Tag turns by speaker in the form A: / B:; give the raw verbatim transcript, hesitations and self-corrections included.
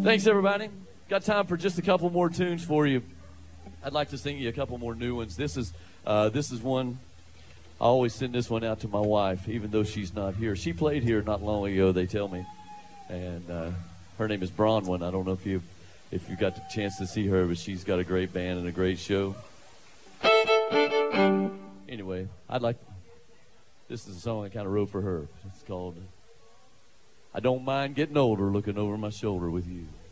A: Thanks, everybody. Got time for just a couple more tunes for you. I'd like to sing you a couple more new ones. This is uh, this is one. I always send this one out to my wife, even though she's not here. She played here not long ago, they tell me, and uh, her name is Bronwyn. I don't know if you if you got the chance to see her, but she's got a great band and a great show. Anyway, I'd like. This is a song I kind of wrote for her. It's called "I Don't Mind Getting Older, Looking Over My Shoulder with You."